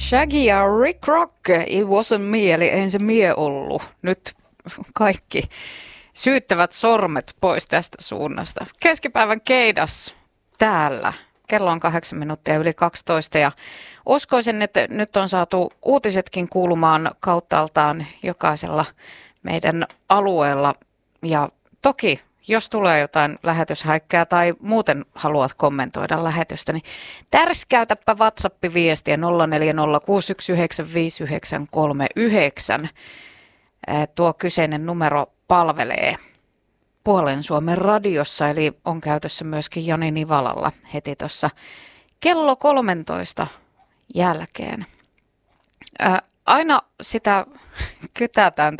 Shaggy ja Rick Rock, It Wasn't Me, eli ei se mie ollut. Nyt kaikki syyttävät sormet pois tästä suunnasta. Keskipäivän keidas täällä. Kello on 8 minuuttia yli 12 ja uskoisin, että nyt on saatu uutisetkin kuulumaan kauttaaltaan jokaisella meidän alueella. Ja toki, jos tulee jotain lähetyshäikkää tai muuten haluat kommentoida lähetystä, niin tärskäytäpä WhatsApp-viestiä 0406195939. Tuo kyseinen numero palvelee Puolen Suomen radiossa, eli on käytössä myöskin Jani Nivalalla heti tuossa kello 13 jälkeen. Aina sitä kytätään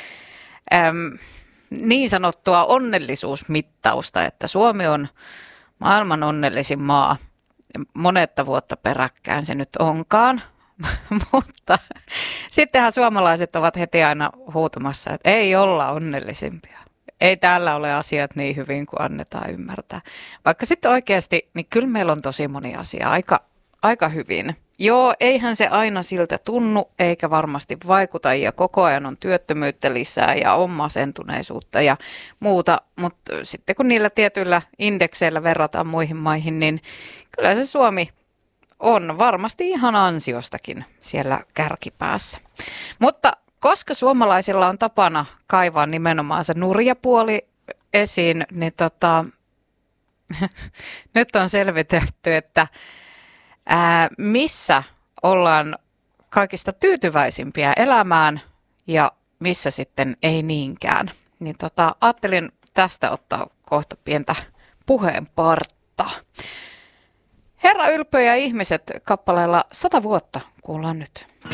niin sanottua onnellisuusmittausta, että Suomi on maailman onnellisin maa. Monetta vuotta peräkkään se nyt onkaan, mutta sittenhän suomalaiset ovat heti aina huutamassa, että ei olla onnellisimpia. Ei täällä ole asiat niin hyvin kuin annetaan ymmärtää. Vaikka sitten oikeasti, niin kyllä meillä on tosi moni asia aika hyvin. Joo, eihän se aina siltä tunnu, eikä varmasti vaikuta, ja koko ajan on työttömyyttä lisää ja on masentuneisuutta ja muuta, mutta sitten kun niillä tietyillä indekseillä verrataan muihin maihin, niin kyllä se Suomi on varmasti ihan ansiostakin siellä kärkipäässä. Mutta koska suomalaisilla on tapana kaivaa nimenomaan se nurjapuoli esiin, niin nyt on selvitetty, että missä ollaan kaikista tyytyväisimpiä elämään ja missä sitten ei niinkään. Niin ajattelin tästä ottaa kohta pientä puheenpartta. Herra Ylppö ja ihmiset kappaleella 100 vuotta kuullaan nyt.